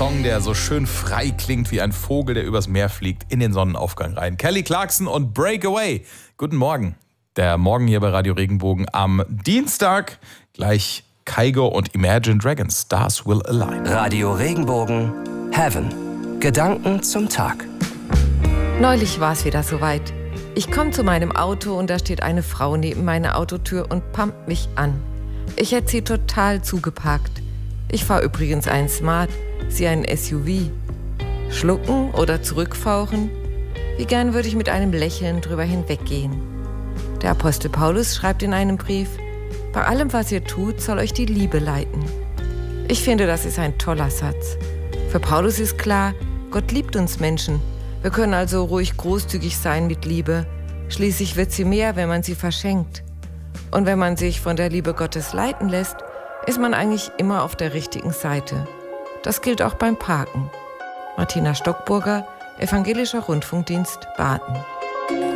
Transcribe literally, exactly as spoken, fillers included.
Song, der so schön frei klingt wie ein Vogel, der übers Meer fliegt, in den Sonnenaufgang rein. Kelly Clarkson und Breakaway. Guten Morgen. Der Morgen hier bei Radio Regenbogen am Dienstag. Gleich Kygo und Imagine Dragons, Stars Will Align. Radio Regenbogen, Heaven. Gedanken zum Tag. Neulich war es wieder soweit. Ich komme zu meinem Auto und da steht eine Frau neben meiner Autotür und pumpt mich an. Ich hätte sie total zugeparkt. Ich fahre übrigens einen Smart, sie einen S U V. Schlucken oder zurückfauchen? Wie gern würde ich mit einem Lächeln drüber hinweggehen. Der Apostel Paulus schreibt in einem Brief: Bei allem, was ihr tut, soll euch die Liebe leiten. Ich finde, das ist ein toller Satz. Für Paulus ist klar, Gott liebt uns Menschen. Wir können also ruhig großzügig sein mit Liebe. Schließlich wird sie mehr, wenn man sie verschenkt. Und wenn man sich von der Liebe Gottes leiten lässt, ist man eigentlich immer auf der richtigen Seite. Das gilt auch beim Parken. Martina Stockburger, Evangelischer Rundfunkdienst, Baden.